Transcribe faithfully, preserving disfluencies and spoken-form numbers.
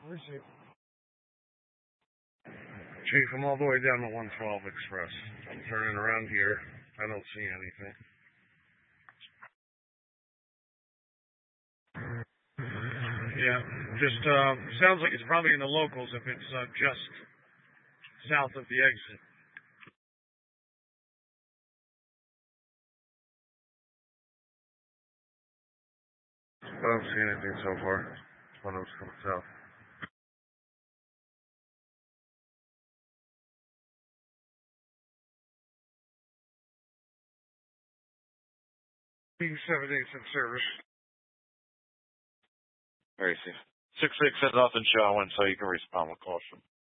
Chief, I'm all the way down the one twelve Express. I'm turning around here. I don't see anything. Yeah, just um, sounds like it's probably in the locals if it's uh, just south of the exit. I don't see anything so far. When I was coming south. B seven eight six service. Very safe. Six six said nothing showing, so you can respond with caution.